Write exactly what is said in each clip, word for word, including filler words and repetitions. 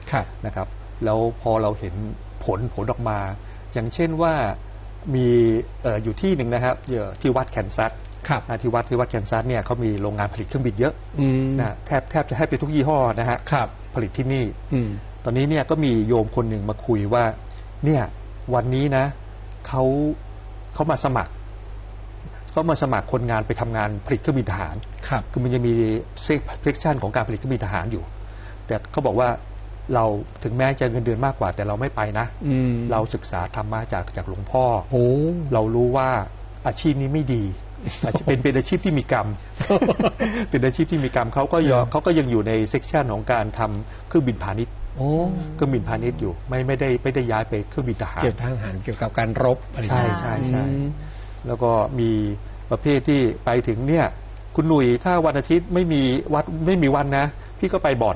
นะครับแล้วพอเราเห็นผลผลออกมาอย่างเช่นว่ามีออยู่ที่หนึ่งนะครับที่วัดแคนซัสที่วัดที่วัดแคนซัสเนี่ยเขามีโรงงานผลิตเครื่องบินเยอะนะแทบแทบจะให้ไปทุกยี่ห้อนะฮะผลิตที่นี่ตอนนี้เนี่ยก็มีโยมคนหนึ่งมาคุยว่าเนี่ยวันนี้นะเขาเขามาสมัครเขามาสมัครคนงานไปทำงานผลิตเครื่องบินทหารคือมันจะมีเซกชันของการผลิตเครื่องบินทหารอยู่แต่เขาบอกว่าเราถึงแม้จะเงินเดือนมากกว่าแต่เราไม่ไปนะเราศึกษาธรรมะจากจากหลวงพ่อเรารู้ว่าอาชีพนี้ไม่ดีอาจจะเป็นเป็นอาชีพที่มีกรรม เป็นอาชีพที่มีกรรมเขาก็ยอเขาก็ยังอยู่ในเซกชันของการทำเครื่องบินพาณิชย์เครื่องบินพาณิชย์อยู่ไม่ไม่ได้ไม่ได้ย้ายไปเครื่องบินทหารเกี่ยวกับทหารเกี่ยวกับการรบใช่ใช่ใช่แล้วก็มีประเภทที่ไปถึงเนี่ยคุณหนุ่ยถ้าวันอาทิตย์ไม่มีวัดไม่มีวันนะพี่ก็ไปบ่อน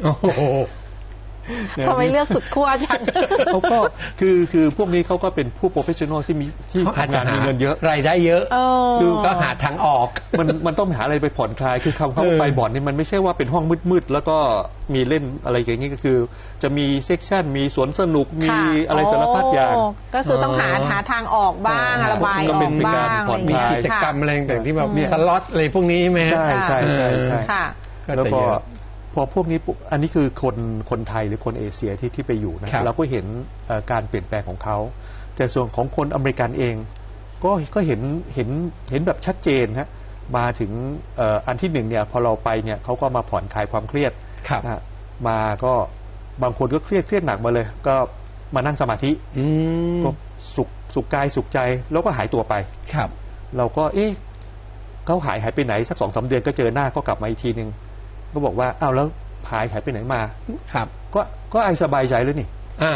ทำไมเลือกสุดขั้วจังเขาก็คือคือพวกนี้เขาก็เป็นผู้โปรเฟชชั่นอลที่มีที่ทำงานมีเงินเยอะรายได้เยอะคือก็หาทางออกมันมันต้องหาอะไรไปผ่อนคลายคือคำเขาไปบ่อนนี่มันไม่ใช่ว่าเป็นห้องมืดๆแล้วก็มีเล่นอะไรอย่างนี้ก็คือจะมีเซกชันมีสวนสนุกมีอะไรสารพัดอย่างก็คือต้องหาหาทางออกบ้างระบายออกบ้างมีกิจกรรมอะไรต่างๆที่แบบสล็อตอะไรพวกนี้ไหมใช่ใช่ใช่ใช่แล้วก็พอพวกนี้อันนี้คือคนคนไทยหรือคนเอเชียที่ที่ไปอยู่นะเราก็เห็นการเปลี่ยนแปลงของเขาแต่ส่วนของคนอเมริกันเองก็ก็เห็นเห็นเห็นแบบชัดเจนฮะมาถึงอันที่หนึ่งเนี่ยพอเราไปเนี่ยเขาก็มาผ่อนคลายความเครียดนะมาก็บางคนก็เครียดเครียดหนักมาเลยก็มานั่งสมาธิก็สุขสุขกายสุขใจแล้วก็หายตัวไปครับเราก็เอ๊ะเขาหายหายไปไหนสักสองสามเดือนก็เจอหน้าก็กลับมาอีกทีหนึ่งก็บอกว่าอ้าวแล้วหายหายไปไหนมาครับก็ก็ไอสบายใจแล้วนี่อ่า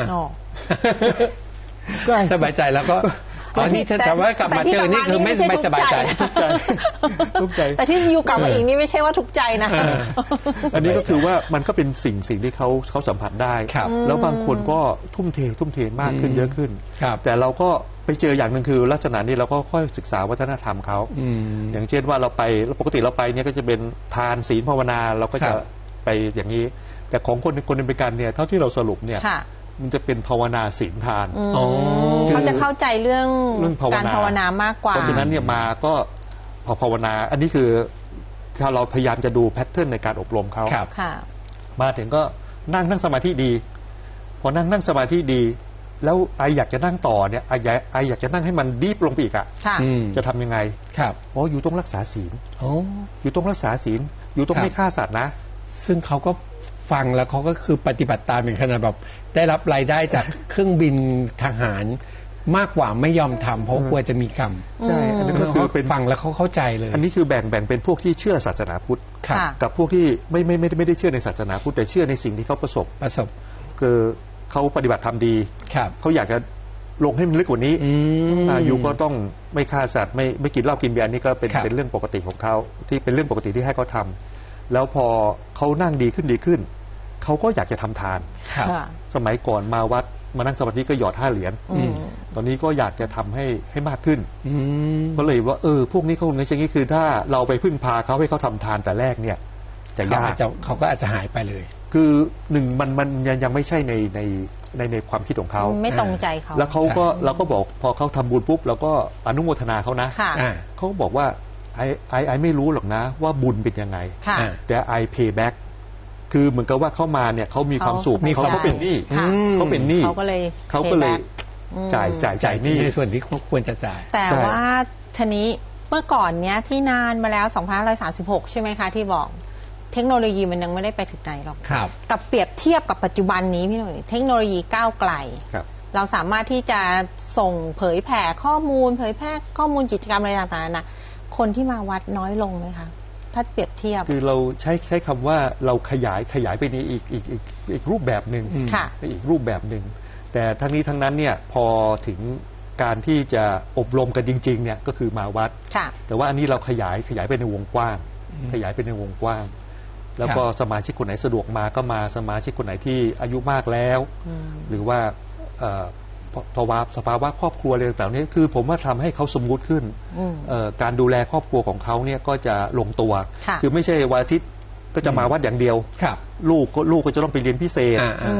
ก็ไอสบายใจแล้วก็อ๋อนี่แต่ว่ากลับมาเจอนี่คือไม่ไม่สบายใจทุกใจทุกใจแต่ที่อยู่กลับมาอีกนี่ไม่ใช่ว่าทุกใจนะอันนี้ก็คือว่ามันก็เป็นสิ่งสิ่งที่เขาเขาสัมผัสได้แล้วบางคนก็ทุ่มเททุ่มเทมากขึ้นเยอะขึ้นแต่เราก็ไปเจออย่างหนึ่งคือลักษณะนี้เราก็ค่อยศึกษาวัฒนธรรมเขาอย่างเช่นว่าเราไปปกติเราไปเนี่ยก็จะเป็นทานศีลภาวนาเราก็จะไปอย่างนี้แต่ของคนคนอเมริกันเนี่ยเท่าที่เราสรุปเนี่ยมันจะเป็นภาวนาศีลทานเขาจะเข้าใจเรื่องการภาวนามากกว่าเพราะฉะนั้นเนี่ยมาก็พอภาวนาอันนี้คือถ้าเราพยายามจะดูแพทเทิร์นในการอบรมเขามาถึงก็นั่งนั่งสมาธิดีพอนั่งนั่งสมาธิดีแล้วไออยากจะนั่งต่อเนี่ยไอไออยากจะนั่งให้มันดีฟลงไปอีกอ่ะจะทำยังไงครับอ๋ออยู่ต้องรักษาศีลอยู่ต้องรักษาศีลอยู่ต้องไม่ฆ่าสัตว์นะซึ่งเขาก็ฟังแล้วเขาก็คือปฏิบัติตามเป็นขนาดแบบได้รับรายได้จากเครื่องบินทหารมากกว่าไม่ยอมทำเพราะกลัวจะมีกรรมใช่อันนี้ก็คือเป็นฟังแล้วเขาเข้าใจเลยอันนี้คือแบ่งแบ่งเป็นพวกที่เชื่อศาสนาพุทธกับพวกที่ไม่ไม่ไม่ไม่ได้เชื่อในศาสนาพุทธแต่เชื่อในสิ่งที่เขาประสบประสบคือเขาปฏิบัติธรรมดีเขาอยากจะลงให้มันลึกกว่านี้อยู่ก็ต้องไม่ฆ่าสัตว์ไม่ไม่กินเหล้ากินเบียร์นี่ก็เป็นเป็นเรื่องปกติของเขาที่เป็นเรื่องปกติที่ให้เขาทำแล้วพอเขานั่งดีขึ้นดีขึ้นเขาก็อยากจะทำทานสมัยก่อนมาวัดมานั่งสมาธิก็หยอดห้าเหรียญตอนนี้ก็อยากจะทำให้ให้มากขึ้นก็เลยว่าเออพวกนี้เขาคงอย่างนี้คือถ้าเราไปพึ่งพาเขาให้เขาทำทานแต่แรกเนี่ยจะยากเขาก็อาจจะหายไปเลยคือหนึ่งมันมันยังยังไม่ใช่ในในในในความคิดของเขาไม่ตรงใจเขาแล้วเขาก็เราก็บอกพอเขาทำบุญปุ๊บเราก็อนุโมทนาเขานะเขาบอกว่าไอไอไอไม่รู้หรอกนะว่าบุญเป็นยังไงแต่ไอเพย์แบ็กคือเหมือนกับว่าเข้ามาเนี่ยเขามีความสุขเขาเขาเป็นหนี้เขาเป็นหนี้เขาก็เลยเขาก็เลยจ่ายจ่ายจ่ายหนี้ในส่วนที่เขาควรจะจ่ายแต่ว่าทีนี้เมื่อก่อนเนี้ยที่นานมาแล้วสองพันห้าร้อยสามสิบหกใช่ไหมคะที่บอกเทคโนโลยีมันยังไม่ได้ไปถึงไหนหรอกกับเปรียบเทียบกับปัจจุบันนี้พี่หนุ่ยเทคโนโลยีก้าวไกลเราสามารถที่จะส่งเผยแผ่ข้อมูลเผยแพร่ข้อมูลกิจกรรมอะไรต่างๆนะคนที่มาวัดน้อยลงไหมคะถ้าเปรียบเทียบคือเราใช้ใช้คำว่าเราขยายขยายไปในอีกอีกอีกอีกรูปแบบหนึ่งในอีกรูปแบบหนึ่งแต่ทั้งนี้ทั้งนั้นเนี่ยพอถึงการที่จะอบรมกันจริงๆเนี่ยก็คือมาวัดแต่ว่าอันนี้เราขยายขยายไปในวงกว้างขยายไปในวงกว้างแล้วก็สมาชิกคนไหนสะดวกมาก็มาสมาชิกคนไหนที่อายุมากแล้วหรือว่าภาวะสภาวะครอบครัวอะไรต่างๆนี้คือผมว่าทำให้เขาสมมุติขึ้นการดูแลครอบครัวของเขาเนี่ยก็จะลงตัวคือไม่ใช่วันอาทิตย์ก็จะมาวัดอย่างเดียวลูกก็ลูกก็จะต้องไปเรียนพิเศษ